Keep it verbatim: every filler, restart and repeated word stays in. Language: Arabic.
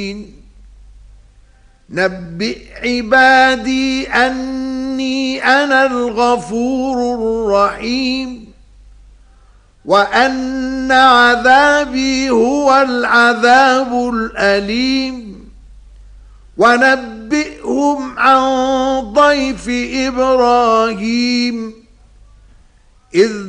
نبئ عبادي أني أنا الغفور الرحيم وأن عذابي هو العذاب الأليم ونبئهم عن ضيف إبراهيم إذ